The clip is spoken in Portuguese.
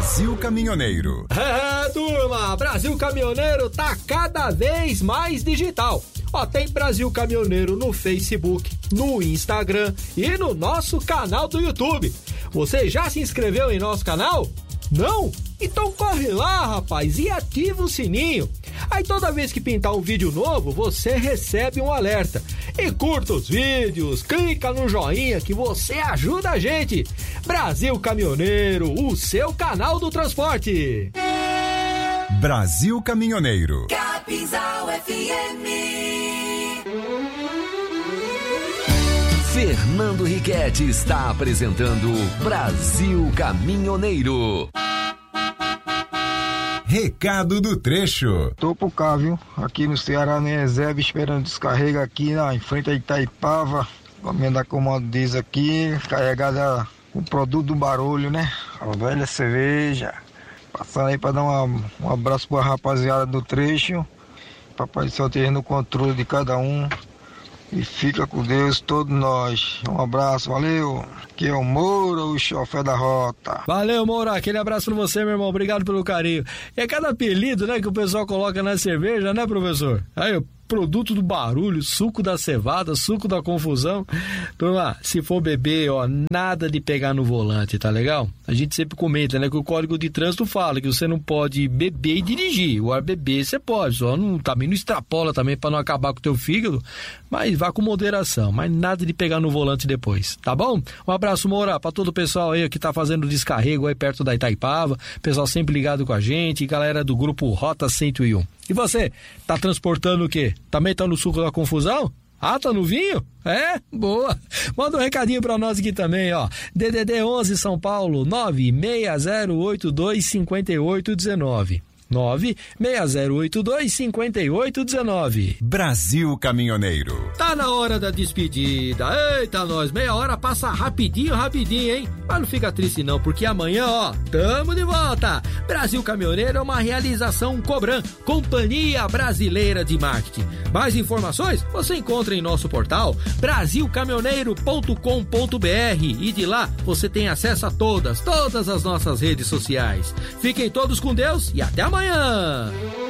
Brasil Caminhoneiro. Turma, Brasil Caminhoneiro tá cada vez mais digital. Ó, tem Brasil Caminhoneiro no Facebook, no Instagram e no nosso canal do YouTube. Você já se inscreveu em nosso canal? Não? Então corre lá, rapaz, e ativa o sininho. Aí toda vez que pintar um vídeo novo, você recebe um alerta. E curta os vídeos, clica no joinha que você ajuda a gente. Brasil Caminhoneiro, o seu canal do transporte. Brasil Caminhoneiro. Capinzal FM. Fernando Riquetti está apresentando Brasil Caminhoneiro. Recado do trecho. Tô por cá, viu? Aqui no Ceará, no reserva, esperando descarrega aqui em frente a Itaipava. Comenda, como diz aqui, carregada com o produto do barulho, né? A velha cerveja. Passando aí pra dar um abraço pra rapaziada do trecho. Papai do céu esteja no controle de cada um. E fica com Deus, todos nós. Um abraço, valeu. Aqui é o Moura, o chofé da rota. Valeu, Moura, aquele abraço pra você, meu irmão. Obrigado pelo carinho. E é cada apelido, né, que o pessoal coloca na cerveja, né, professor? Aí, o produto do barulho, suco da cevada, suco da confusão. Turma, se for beber, ó, nada de pegar no volante, tá legal? A gente sempre comenta, né, que o Código de Trânsito fala que você não pode beber e dirigir. Agora, beber você pode, só também não extrapola também pra não acabar com o teu fígado, mas vá com moderação, mas nada de pegar no volante depois, tá bom? Um abraço, Moura, pra todo o pessoal aí que tá fazendo descarrego aí perto da Itaipava, pessoal sempre ligado com a gente, galera do grupo Rota 101. E você, tá transportando o quê? Também tá no suco da confusão? Ah, tá no vinho? É? Boa! Manda um recadinho pra nós aqui também, ó. DDD 11 São Paulo, 960825819. 960825819. Brasil Caminhoneiro. Tá na hora da despedida. Eita, nós, meia hora passa rapidinho, hein? Mas não fica triste não, porque amanhã, ó, tamo de volta. Brasil Caminhoneiro é uma realização Cobran, Companhia Brasileira de Marketing. Mais informações você encontra em nosso portal brasilcaminhoneiro.com.br e de lá você tem acesso a todas as nossas redes sociais. Fiquem todos com Deus e até amanhã.